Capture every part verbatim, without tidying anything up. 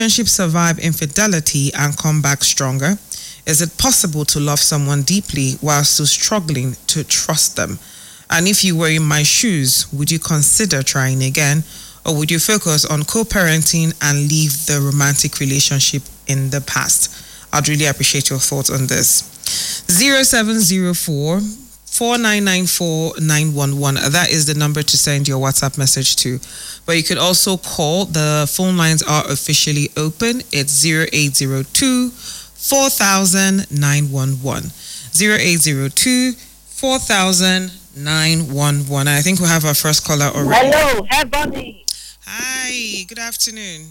Relationship survive infidelity and come back stronger? Is it possible to love someone deeply while still struggling to trust them? And if you were in my shoes, would you consider trying again? Or would you focus on co-parenting and leave the romantic relationship in the past? I'd really appreciate your thoughts on this. zero seven zero four, four nine nine four, nine one one. That is the number to send your WhatsApp message to. But you could also call. The phone lines are officially open. It's zero eight zero two, four thousand, nine one one. zero eight zero two, four thousand, nine one one. I think we have our first caller already. Hello, everybody. Hi, good afternoon.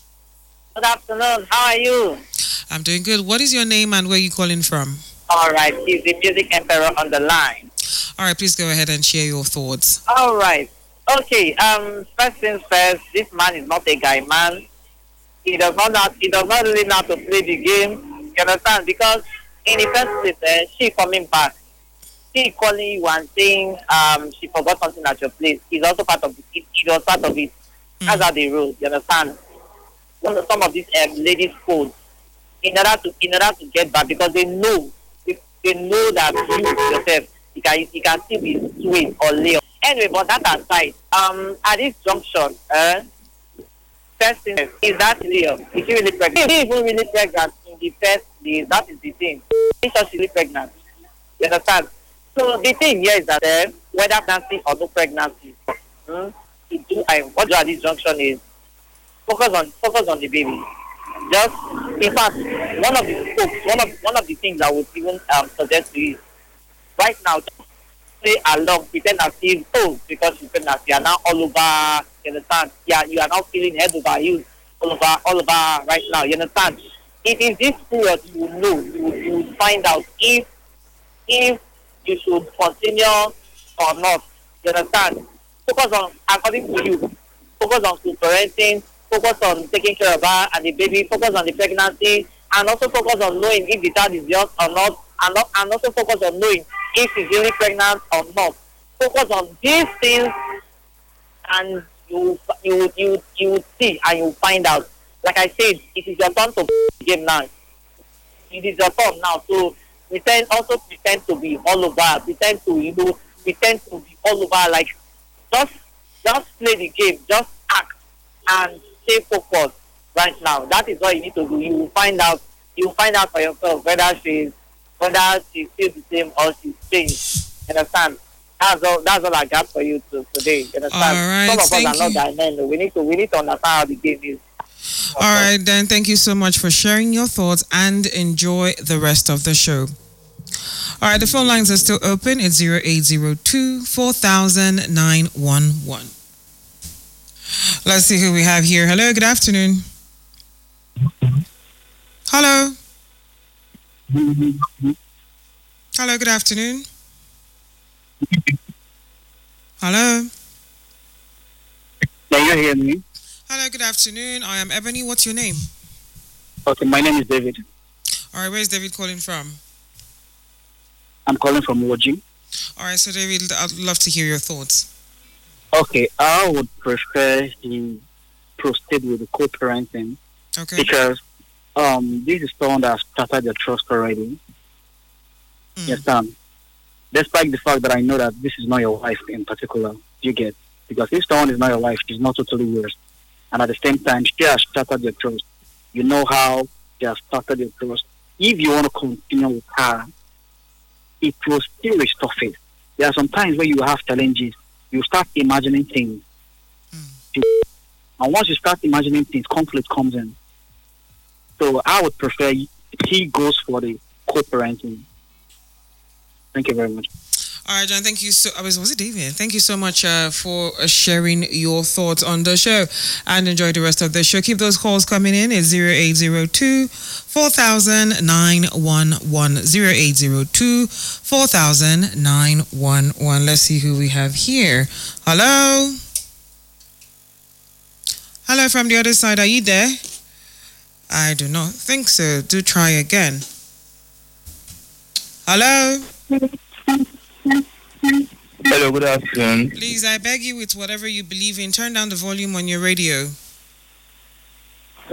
Good afternoon. How are you? I'm doing good. What is your name and where are you calling from? All right, he's the music emperor on the line. All right, please go ahead and share your thoughts. All right. Okay. Um. First things first. This man is not a guy man. He does not. Know, he does not really know how to play the game. You understand? Because in the first place, uh, she coming back. She calling you and saying um she forgot something at your place. It's also part of it. It, it was part of it. Mm. That's how they roll. You understand? Some of, some of these um, ladies code in order to in order to get back because they know they, they know that you yourself you can you can still be swayed or lay. Anyway, but that aside, um, at this junction, uh, first thing is that Leo. Is she really pregnant? Is she even really pregnant in the first place? That is the thing. Is she really pregnant? You understand? So the thing here is that uh, whether pregnancy or no pregnancy, hmm, it do, I, what do at this junction is focus on focus on the baby. Just in fact, one of the folks, one of one of the things I would even um, suggest to you right now, just play along, pretend as if oh because you're pregnant, you are now all over. You understand? Yeah, you are now feeling head over heels all over all over right now. You understand? It is this period you will know, you will, you will find out if if you should continue or not. You understand? Focus on, according to you, focus on parenting, focus on taking care of her and the baby, focus on the pregnancy, and also focus on knowing if the child is yours or not, and, not, and also focus on knowing if she's really pregnant or not. Focus on these things, and you you you you will see and you will find out. Like I said, it is your turn to the game now. It is your turn now. So pretend also pretend to be all over, pretend to you know, pretend to be all over. Like just just play the game, just act and stay focused right now. That is what you need to do. You will find out. You will find out for yourself whether she's whether she's still the same or she's changed. Understand? That's all. That's all I got for you to, today. Understand? All right, some of us thank are not you. that men. We need to. We need to understand how the game is. All right, then. Thank you so much for sharing your thoughts and enjoy the rest of the show. All right, the phone lines are still open. It's zero eight zero two, four thousand, nine one one. Let's see who we have here. Hello, good afternoon. Hello. Hello, good afternoon. Hello. Can you hear me? Hello, good afternoon. I am Ebony. What's your name? Okay, my name is David. All right, where's David calling from? I'm calling from Woji. All right, so David, I'd love to hear your thoughts. Okay, I would prefer he proceed with the co-parenting Okay. because um this is someone that has started the trust already. Mm. Yes, um, despite the fact that I know that this is not your wife in particular, you get because if someone is not your wife, she's not totally yours, and at the same time, she has started your trust. You know how she has started your trust. If you want to continue with her, it will still resurface. There are some times where you have challenges. You start imagining things. Mm. And once you start imagining things, conflict comes in. So I would prefer he goes for the co-parenting. Thank you very much. All right, John, thank you so I was was it David? Thank you so much uh, for uh, sharing your thoughts on the show and enjoy the rest of the show. Keep those calls coming in. It's zero eight zero two, four thousand, nine one one. zero eight zero two, four thousand, nine one one. Let's see who we have here. Hello? Hello from the other side. Are you there? I do not think so. Do try again. Hello? Hello, good afternoon. Please, I beg you with whatever you believe in, turn down the volume on your radio.